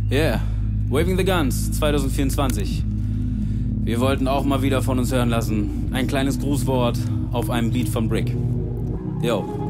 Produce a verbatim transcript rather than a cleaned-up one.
Yeah, Waving the Guns zwanzig vierundzwanzig. Wir wollten auch mal wieder von uns hören lassen. Ein kleines Grußwort auf einem Beat von Brick. Yo.